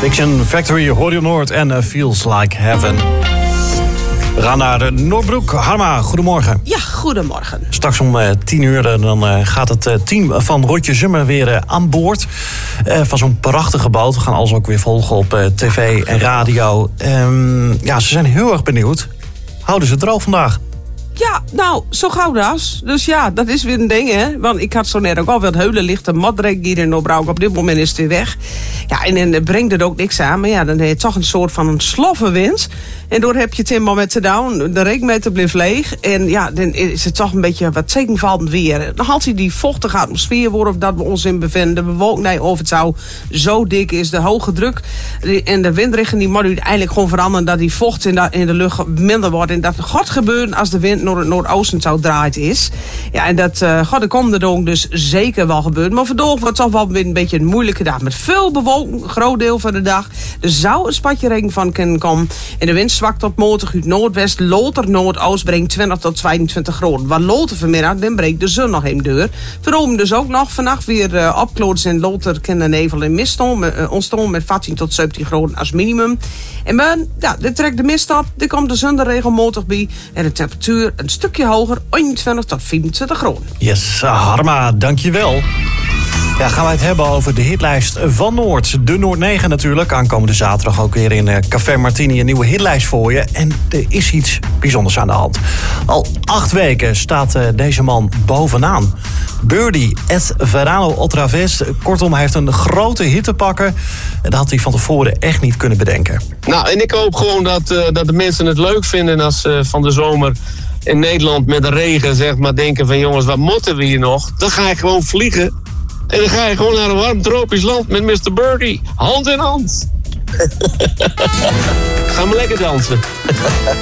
Fiction Factory, Radio Noord en Feels Like Heaven. We gaan naar de Noordbroek. Harma, goedemorgen. Ja, goedemorgen. Straks om 10:00 dan gaat het team van Rotje Zummer weer aan boord. Van zo'n prachtige boot. We gaan alles ook weer volgen op tv en radio. Ja, ze zijn heel erg benieuwd. Houden ze droog vandaag? Ja, nou, zo gauw das. Dus ja, dat is weer een ding, hè. Want ik had zo net ook al wat heulen lichte modderek hier in Noordbroek. Op dit moment is het weer weg. Ja, en dan brengt het ook niks aan. Maar ja, dan heb je toch een soort van een sloffenwind. En door heb je het helemaal met te down. De regenmeter blijft leeg. En ja, dan is het toch een beetje wat tegenvallend weer. Dan haalt hij die vochtige atmosfeer waarop dat we ons in bevinden. De bewolking over het zou zo dik is. De hoge druk en de windrichting die moet eigenlijk gewoon veranderen. Dat die vocht in de lucht minder wordt. En dat gaat gebeuren als de wind naar het noordoosten zou draait is. Ja, en dat komt er ook dus zeker wel gebeuren. Maar vandaag wordt het toch wel een beetje een moeilijke dag. Met veel bewolking, een groot deel van de dag. Er zou een spatje regen van kunnen komen. En de wind zwakt tot matig uit noordwest. Loter noordoost brengt 20 tot 22 graden. Waar Loter vanmiddag, dan breekt de zon nog even deur. Verhogen dus ook nog vannacht weer opklootsen in Loter. Kennen nevel en mist ontstaan met 14 tot 17 graden als minimum. En dit trekt de mist op. Er komt de zon er regelmatig bij. En de temperatuur een stukje hoger, 21 tot 24 graden. Yes, Harma, dankjewel. Ja, gaan wij het hebben over de hitlijst van Noord. De Noord 9 natuurlijk. Aankomende zaterdag ook weer in Café Martini een nieuwe hitlijst voor je. En er is iets bijzonders aan de hand. Al 8 weken staat deze man bovenaan. Birdie es verano otra vez. Kortom, hij heeft een grote hit te pakken. En dat had hij van tevoren echt niet kunnen bedenken. Nou, en ik hoop gewoon dat de mensen het leuk vinden als van de zomer in Nederland met de regen zeg maar denken van jongens, wat moeten we hier nog? Dan ga je gewoon vliegen. En dan ga je gewoon naar een warm tropisch land met Mr. Birdie. Hand in hand. Ga maar lekker dansen.